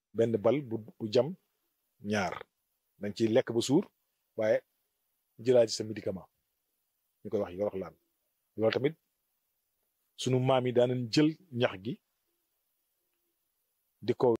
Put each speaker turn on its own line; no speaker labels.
benn bal bu jam ñaar dañ ciy lekk ba suur waaye jëlaat ci sa médicament ñu koy wax yorox laan loolu tamit sunu maam yi daanañ jël ñax gi di ko